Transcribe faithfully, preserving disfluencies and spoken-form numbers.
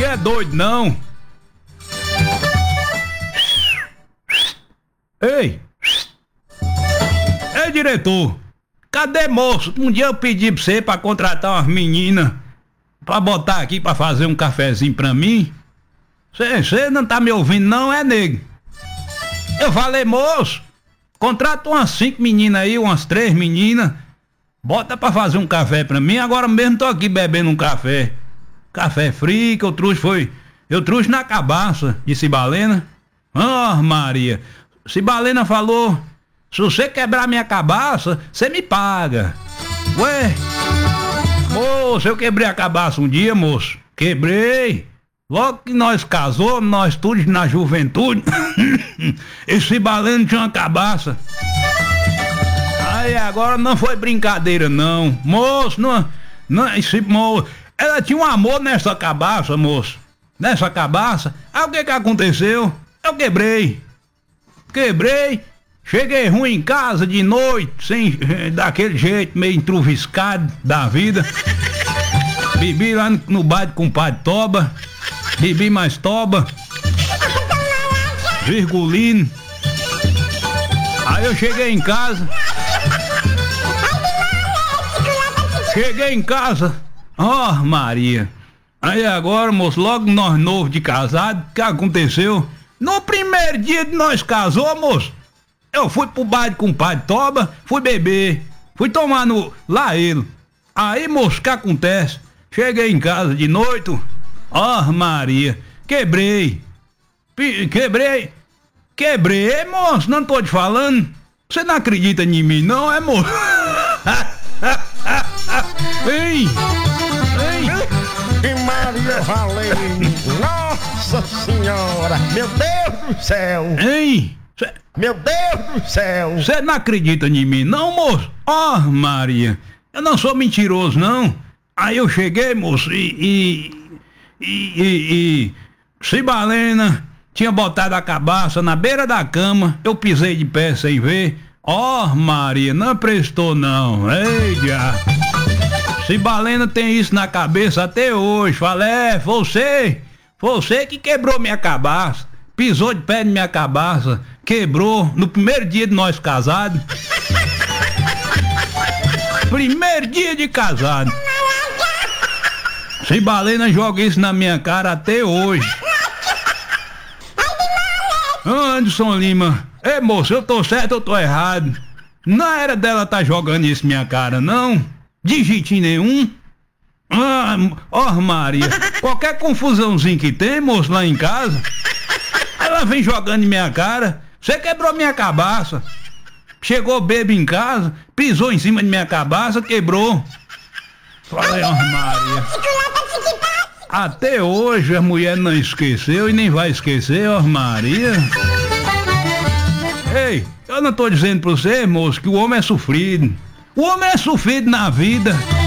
que é doido, não. Ei! Ei, diretor! Cadê moço? Um dia eu pedi pra você pra contratar umas meninas pra botar aqui pra fazer um cafezinho pra mim. Você não tá me ouvindo não, é, nego? Eu falei, moço, contrata umas cinco meninas aí, umas três meninas. Bota pra fazer um café pra mim. Agora mesmo tô aqui bebendo um café. Café frio que eu trouxe foi... Eu trouxe na cabaça de Cibalena. Ah, oh, Maria. Cibalena falou... Se você quebrar minha cabaça, você me paga. Ué? Moço, eu quebrei a cabaça um dia, moço. Quebrei. Logo que nós casou, nós todos na juventude. Esse Cibalena tinha uma cabaça. Aí agora não foi brincadeira, não. Moço, não... não esse moço... Ela tinha um amor nessa cabaça, moço. Nessa cabaça. Aí o que que aconteceu? Eu quebrei. Quebrei. Cheguei ruim em casa de noite, sem, daquele jeito, meio entruviscado da vida. Bebi lá no, no bar com o padre Toba. Bebi mais Toba. Virgulino. Aí eu cheguei em casa. Cheguei em casa. Ó, oh, Maria. Aí agora, moço, logo nós novos de casado, o que aconteceu? No primeiro dia de nós casou, moço, eu fui pro bar com o padre Toba, fui beber, fui tomar no lá ele. Aí, moço, o que acontece? Cheguei em casa de noite, ó, oh, Maria, quebrei. P quebrei. Quebrei, moço, não tô te falando. Você não acredita em mim, não, é, moço? Ei! E Maria Valente, nossa senhora, meu Deus do céu! Ei! Cê... Meu Deus do céu! Você não acredita em mim, não, moço? Ó, oh, Maria, eu não sou mentiroso, não. Aí eu cheguei, moço, e... E... E... e, e Cibalena tinha botado a cabaça na beira da cama, eu pisei de pé sem ver. Ó, oh, Maria, não prestou, não. Ei, já. Cibalena tem isso na cabeça até hoje. Fala, é, você, você que quebrou minha cabaça, pisou de pé na minha cabaça, quebrou no primeiro dia de nós casados. Primeiro dia de casado. Cibalena joga isso na minha cara até hoje. Anderson Lima, ei, moço, eu tô certo ou tô errado? Não era dela tá jogando isso na minha cara, não. De jeitinho nenhum. Ah, ó, oh, Maria, qualquer confusãozinho que tem, moço, lá em casa, ela vem jogando em minha cara. Você quebrou minha cabaça. Chegou bebo em casa, pisou em cima de minha cabaça, quebrou. Falei, ó, oh, Maria. Até hoje a mulher não esqueceu e nem vai esquecer, ó, oh, Maria. Ei, eu não tô dizendo pra você, moço, que o homem é sofrido. O homem é sofrido na vida.